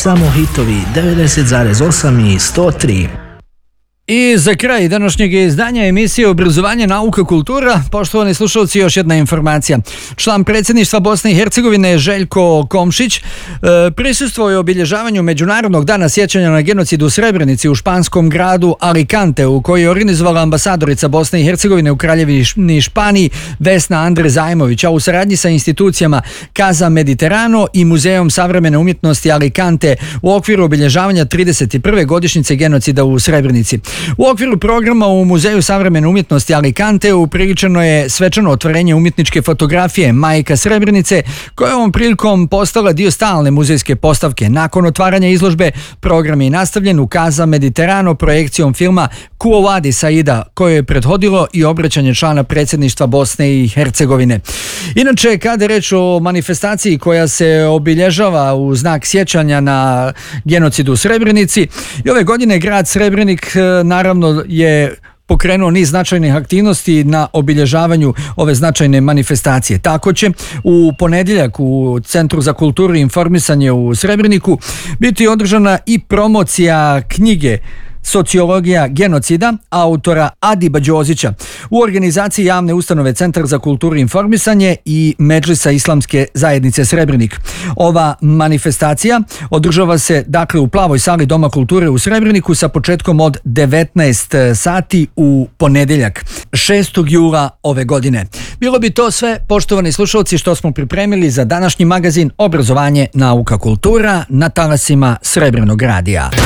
samo hitovi 90,8 i 103. I za kraj današnjeg izdanja emisije Obrazovanje, nauka, kultura, poštovani slušalci, još jedna informacija. Član predsjedništva Bosne i Hercegovine Željko Komšić prisustvovao je obilježavanju Međunarodnog dana sjećanja na genocid u Srebrenici u španskom gradu Alicante, u kojoj je organizovala ambasadorica Bosne i Hercegovine u Kraljevini Španiji Vesna Andre Zajmović, a u saradnji sa institucijama Casa Mediterano i Muzejom savremene umjetnosti Alicante u okviru obilježavanja 31. godišnjice genocida u Srebrenici. U okviru programa u Muzeju savremene umjetnosti Alicante upriličeno je svečano otvorenje umjetničke fotografije Majka Srebrenice, koja je ovom prilikom postala dio stalne muzejske postavke. Nakon otvaranja izložbe, program je nastavljen u Casa Mediterano projekcijom filma Quo Vadis Aida, koje je prethodilo i obraćanje člana predsjedništva Bosne i Hercegovine. Inače, kada je reč o manifestaciji koja se obilježava u znak sjećanja na genocid u Srebrenici, i ove godine grad Srebrenik naravno je pokrenuo niz značajnih aktivnosti na obilježavanju ove značajne manifestacije. Tako će u ponedjeljak u Centru za kulturu i informisanje u Srebreniku biti održana i promocija knjige Sociologija genocida autora Adiba Đozića u organizaciji javne ustanove Centar za kulturu i informisanje i Medžlisa Islamske zajednice Srebrenik. Ova manifestacija održava se dakle u Plavoj sali Doma kulture u Srebreniku sa početkom od 19 sati u ponedjeljak 6. jula ove godine. Bilo bi to sve, poštovani slušalci, što smo pripremili za današnji magazin Obrazovanje, nauka, kultura na talasima Srebrenog radija.